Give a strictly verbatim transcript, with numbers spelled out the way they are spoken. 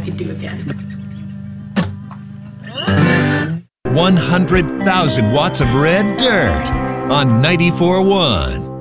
could do again. one hundred thousand watts of red dirt on ninety-four point one.